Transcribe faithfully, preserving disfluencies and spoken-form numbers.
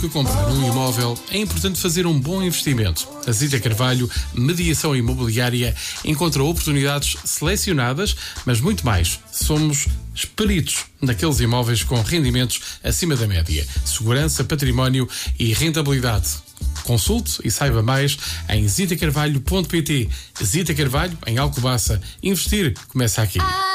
Que comprar um imóvel é importante fazer um bom investimento. A Zita Carvalho, Mediação Imobiliária, encontra oportunidades selecionadas, mas muito mais. Somos peritos naqueles imóveis com rendimentos acima da média, segurança, património e rentabilidade. Consulte e saiba mais em zita carvalho ponto pt. Zita Carvalho, em Alcobaça. Investir começa aqui.